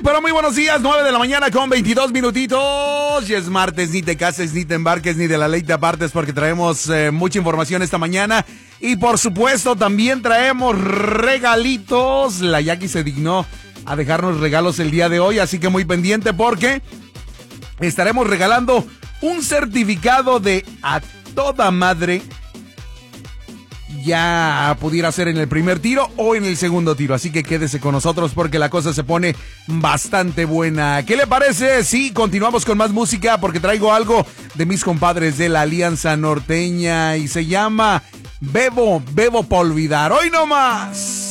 pero muy buenos días, 9 de la mañana con 22 minutitos. Y es martes, ni te cases, ni te embarques, ni de la ley te apartes, porque traemos mucha información esta mañana. Y por supuesto también traemos regalitos. La Jackie se dignó a dejarnos regalos el día de hoy, así que muy pendiente porque estaremos regalando un certificado de A Toda Madre. Ya pudiera ser en el primer tiro o en el segundo tiro, así que quédese con nosotros porque la cosa se pone bastante buena. ¿Qué le parece? Sí, continuamos con más música porque traigo algo de mis compadres de la Alianza Norteña y se llama Bebo pa' Olvidar. ¡Hoy no más!